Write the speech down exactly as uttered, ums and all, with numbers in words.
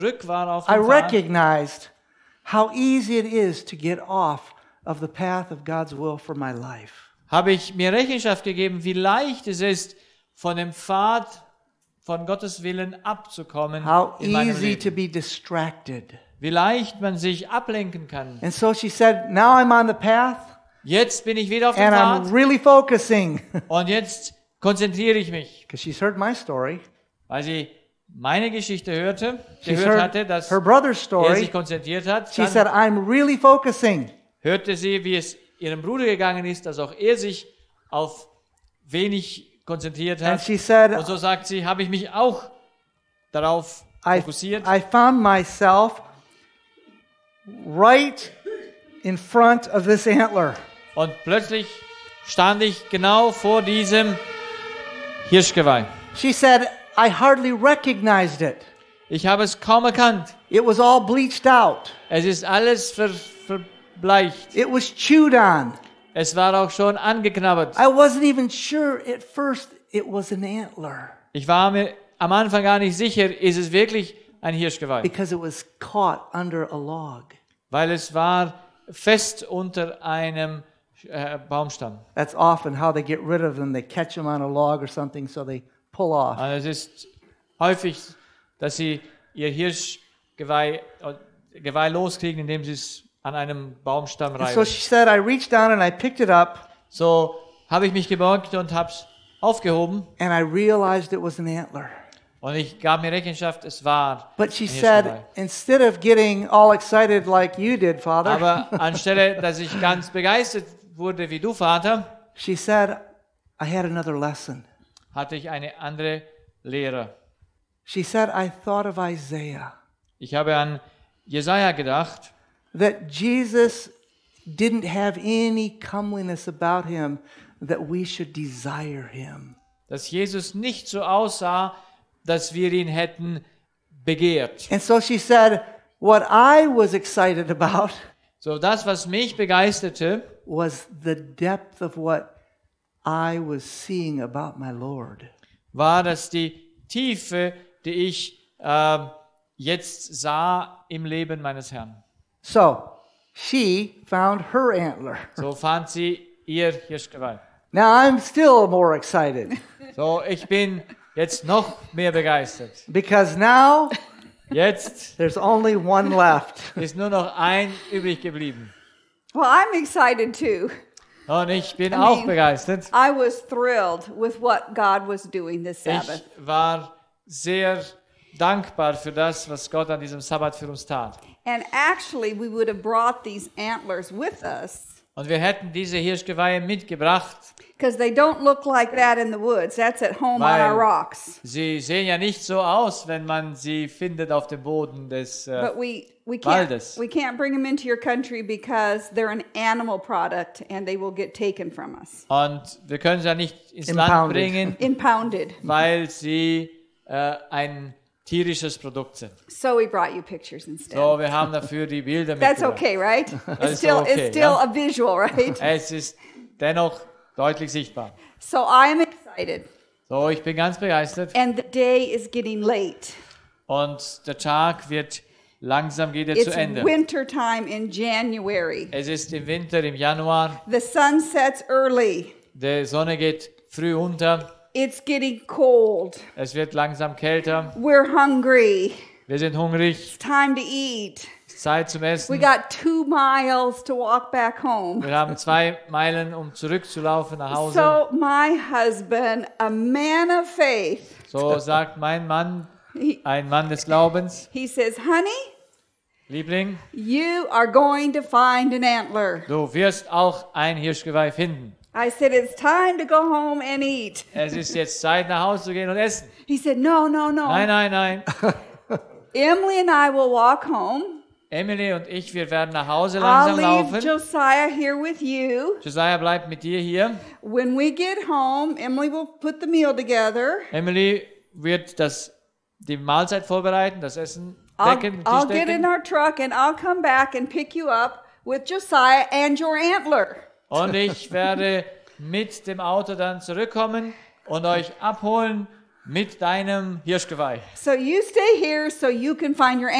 zurück war auf I dem Pfad, recognized how easy it is to get off of the path of God's will for my life. habe ich mir Rechenschaft gegeben, wie leicht es ist, von dem Pfad von Gottes Willen abzukommen How in meinem easy to Leben. be distracted. Wie leicht man sich ablenken kann. And so she said, now I'm on the path Jetzt bin ich wieder auf dem and I'm Pfad really focusing. und jetzt konzentriere ich mich, Because she's heard my story. weil sie meine Geschichte hörte, She's gehört hatte, heard dass her brother's er story. sich konzentriert hat. She Dann said, I'm really focusing. hörte sie, wie es ihrem Bruder gegangen ist, dass auch er sich auf wenig konzentriert And hat. she said, Und so sagt sie, habe ich mich auch darauf I, fokussiert. I found myself right in front of this antler. Und plötzlich stand ich genau vor diesem Hirschgeweih. She said, I hardly recognized it. Ich habe es kaum erkannt. It was all bleached out. Es ist alles ver, verbleicht. It was chewed on. Es war auch schon angeknabbert. I wasn't even sure at first it was an antler Ich war mir am Anfang gar nicht sicher, ist es wirklich ein Hirschgeweih? because it was caught under a log. Weil es war fest unter einem äh, Baumstamm. That's often how they get rid of them. They catch them on a log or something, so they pull off. Und es ist häufig, dass sie ihr Hirschgeweih äh, Geweih loskriegen, indem sie es an einem Baumstamm And so reiben. she said, I reached down and I picked it up, So habe ich mich gebeugt und habe es aufgehoben. and I realized it was an antler. Und ich gab mir Rechenschaft, es war But she ein said, Hirschgeweih. instead of getting all excited like you did, Father, Aber anstelle, dass ich ganz begeistert wurde wie du, Vater, she said, I had another lesson. hatte ich eine andere Lehre. She said, I thought of Isaiah, Ich habe an Jesaja gedacht, that Jesus didn't have any comeliness about him that we should desire him. dass Jesus nicht so aussah, dass wir ihn hätten begehrt. And so she said, what I was excited about So das, was mich begeisterte, was the depth of what I was seeing about my Lord. war, dass die Tiefe, die ich äh, jetzt sah im Leben meines Herrn. So she found her antler. So fand sie ihr Hirschgeweih. Now I'm still more excited So, ich bin jetzt noch mehr begeistert. because now Jetzt there's only one left. ist nur noch ein übrig geblieben. Well, I'm excited too. Und ich bin I auch mean- begeistert. I was thrilled with what God was doing this Sabbath. Ich war sehr dankbar für das, was Gott an diesem Sabbat für uns tat. And actually, we would have brought these antlers with us Und wir hätten diese Hirschgeweihe mitgebracht. because they don't look like that in the woods. That's at home on Weil- our rocks. Sie sehen ja nicht so aus, wenn man sie findet auf dem Boden des äh, But we, we can't Waldes. we can't bring them into your country because they're an animal product and they will get taken from us. Und wir können sie ja nicht ins Impounded. Land bringen, Impounded. weil sie äh, ein tierisches Produkt sind. So we brought you pictures instead. So, wir haben dafür die Bilder That's mitgebracht. okay, right? It's ist still okay, it's still ja? a visual, right? Es ist dennoch deutlich sichtbar. So I'm excited. So, ich bin ganz begeistert. And the day is getting late. Und der Tag wird langsam geht er It's zu Ende. winter time in January. Es ist im Winter, im Januar. The sun sets early. Die Sonne geht früh unter. It's getting cold. Es wird langsam kälter. We're hungry. Wir sind hungrig. It's time to eat. Es ist Zeit zum We Essen. got two miles to walk back home. Wir haben zwei Meilen, um zurückzulaufen nach Hause. So my husband, a man of faith, So sagt mein Mann, he, ein Mann des Glaubens, he says, honey, Liebling, you are going to find an antler. du wirst auch ein Hirschgeweih finden. I said, it's time to go home and eat. Es ist jetzt Zeit, nach Hause zu gehen und essen. He said, no, no, no. Nein, nein, nein. Emily and I will walk home. Emily und ich, wir werden nach Hause I'll langsam leave laufen. Josiah here with you. Josiah bleibt mit dir hier. When we get home, Emily will put the meal together. Emily wird das, die Mahlzeit vorbereiten, das Essen I'll, decken, I'll Tisch get in decken. our truck and I'll come back and pick you up with Josiah and your antler. Und ich werde mit dem Auto dann zurückkommen und euch abholen mit deinem Hirschgeweih. So you stay here so you can find your